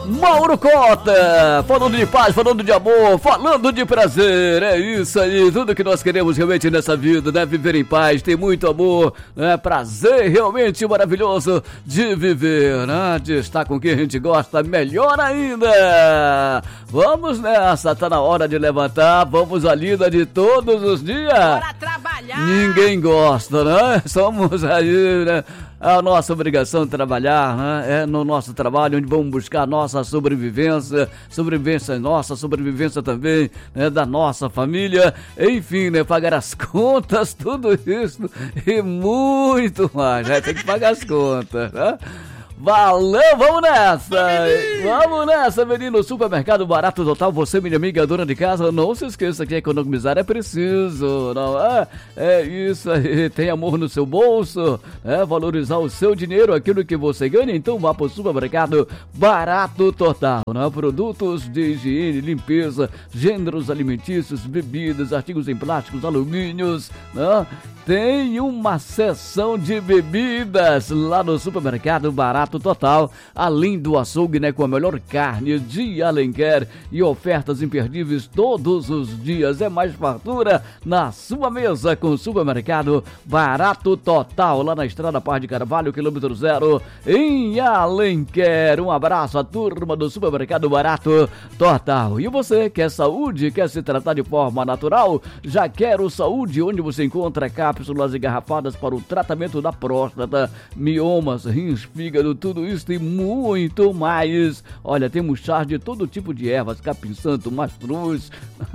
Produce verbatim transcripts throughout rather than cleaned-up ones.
Mauro Cota, falando de paz, falando de amor, falando de prazer, é isso aí, tudo que nós queremos realmente nessa vida, né? Viver em paz, ter muito amor, né? Prazer realmente maravilhoso de viver, né? De estar com quem a gente gosta, melhor ainda. Vamos nessa, tá na hora de levantar, vamos à lida de todos os dias. Bora trabalhar! Ninguém gosta, né? Somos aí, né? É a nossa obrigação de trabalhar, né? É no nosso trabalho onde vamos buscar a nossa sobrevivência, sobrevivência nossa, sobrevivência também, né, da nossa família, enfim, né, pagar as contas, tudo isso e muito mais, né? Tem que pagar as contas, né? Valeu, vamos nessa! Vamos nessa, menino! Supermercado Barato Total, você, minha amiga, dona de casa, não se esqueça que economizar é preciso, não é? É isso aí, tem amor no seu bolso, é valorizar o seu dinheiro, aquilo que você ganha, então vá pro Supermercado Barato Total, né? Produtos de higiene, limpeza, gêneros alimentícios, bebidas, artigos em plásticos, alumínios, né? Tem uma seção de bebidas lá no Supermercado Barato Total, além do açougue, né, com a melhor carne de Alenquer e ofertas imperdíveis todos os dias. É mais fartura na sua mesa com o Supermercado Barato Total, lá na Estrada Paz de Carvalho, quilômetro zero, em Alenquer. Um abraço à turma do Supermercado Barato Total. E você quer saúde, quer se tratar de forma natural? Já quero saúde, onde você encontra cá cápsulas engarrafadas para o tratamento da próstata, miomas, rins, fígado, tudo isso e muito mais. Olha, temos chás de todo tipo de ervas, capim-santo, mastruz,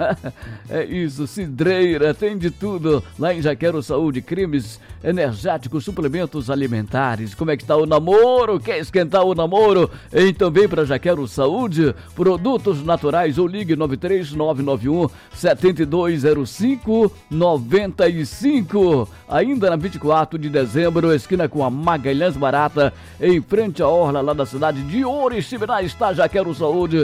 é isso, cidreira, tem de tudo. Lá em Jaquero Saúde, cremes energéticos, suplementos alimentares. Como é que está o namoro? Quer esquentar o namoro? Então vem para Jaquero Saúde, produtos naturais, ou ligue nove três nove nove um sete dois zero cinco nove cinco. Ainda na vinte e quatro de dezembro, esquina com a Magalhães Barata, em frente à orla lá da cidade de Oriximiná, está Jaquero Saúde,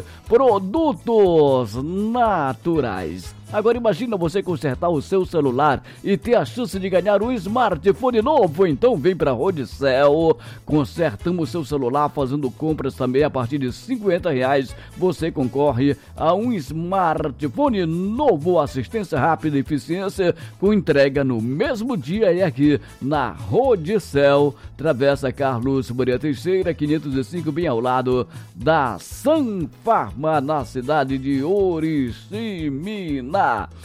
produtos naturais. Agora imagina você consertar o seu celular e ter a chance de ganhar um smartphone novo. Então vem para Rodicel, consertamos seu celular fazendo compras também a partir de cinquenta reais. Você concorre a um smartphone novo, assistência rápida e eficiência com entrega no mesmo dia e aqui na Rodicel, Travessa Carlos Maria Teixeira, quinhentos e cinco, bem ao lado da San Farma, na cidade de Oriximiná.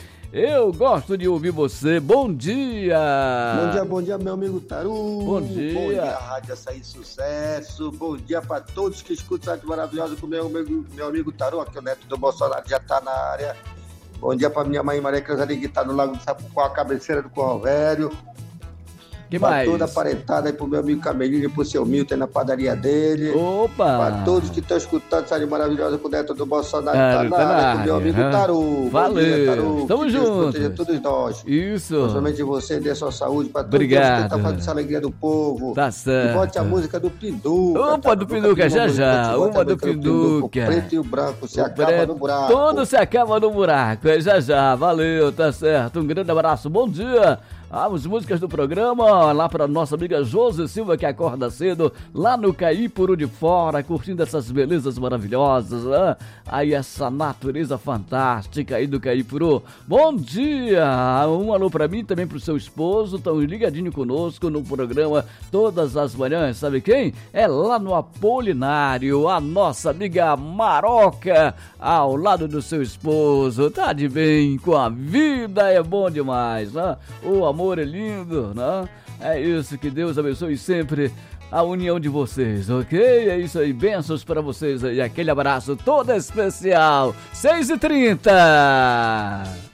Eu gosto de ouvir você. Bom dia! Bom dia, bom dia, meu amigo Taru. Bom dia. Bom dia, Rádio Açaí Sucesso. Bom dia para todos que escutam essa maravilhosa com meu, meu, meu amigo Taru, aqui o neto do Bolsonaro já tá na área. Bom dia para minha mãe Maria Cruzada, que tá no Lago do Sapucó, a cabeceira do Corral Velho. Que pra mais? Toda a parentada aí pro meu amigo Camelinho e pro seu Milton na padaria dele. Opa! Pra todos que estão escutando essa maravilhosa com o neto do Bolsonaro, Ah, tá na tá na área, com meu área, amigo hã? Taru. Valeu. Bom dia, Taru. Tamo Que Deus junto. proteja todos nós. Isso. Principalmente você, dê sua saúde pra todos Obrigado. que tá fazendo essa alegria do povo. Tá certo. E bote a música do Pinduca. Opa, tá? do Nunca Pinduca, vi já, música já. que bote Uma a do música Pinduca. O preto e o branco se O acaba preto, no buraco. Tudo se acaba no buraco. É já já. Valeu, tá certo. Um grande abraço. Bom dia. As músicas do programa, lá para nossa amiga Josi Silva, que acorda cedo, lá no Caípuru de Fora, curtindo essas belezas maravilhosas, né? Aí essa natureza fantástica aí do Caípuru. Bom dia! Um alô para mim, também pro seu esposo, estão ligadinho conosco no programa todas as manhãs, sabe quem? É lá no Apolinário, a nossa amiga Maroca, ao lado do seu esposo, tá de bem com a vida, é bom demais, né? O amor é lindo, né? É isso, que Deus abençoe sempre a união de vocês, ok? É isso aí, bênçãos para vocês aí, aquele abraço todo especial, seis e trinta.